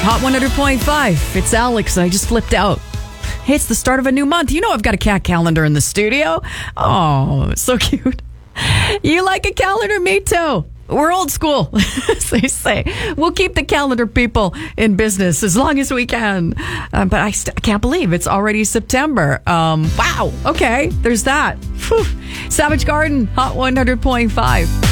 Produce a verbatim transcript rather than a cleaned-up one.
Hot one hundred point five. It's Alex. I just flipped out. Hey, it's the start of a new month. You know I've got a cat calendar in the studio. Oh, so cute. You like a calendar? Me too. We're old school, as they say. We'll keep the calendar people in business as long as we can. Uh, but I, st- I can't believe it's already September. Um, wow. Okay, there's that. Whew. Savage Garden, Hot one hundred point five.